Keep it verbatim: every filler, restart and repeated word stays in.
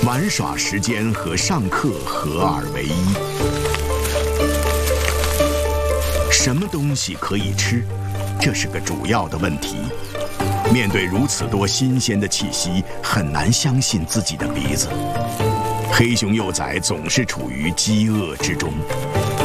玩耍时间和上课合二为一。什么东西可以吃？这是个主要的问题。面对如此多新鲜的气息，很难相信自己的鼻子。黑熊幼崽总是处于饥饿之中。